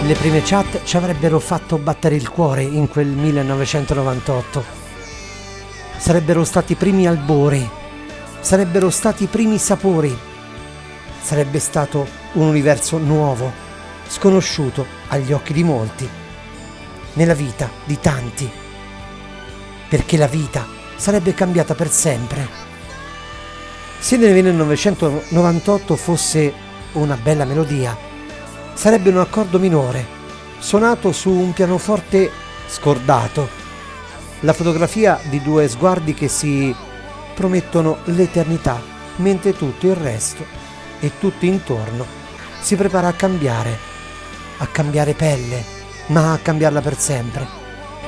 le prime chat ci avrebbero fatto battere il cuore in quel 1998. Sarebbero stati i primi albori, sarebbero stati i primi sapori, sarebbe stato un universo nuovo, sconosciuto agli occhi di molti, nella vita di tanti, perché la vita sarebbe cambiata per sempre. Se nel 1998 fosse una bella melodia, sarebbe un accordo minore, suonato su un pianoforte scordato, la fotografia di due sguardi che si promettono l'eternità, mentre tutto il resto e tutto intorno si prepara a cambiare pelle, ma a cambiarla per sempre.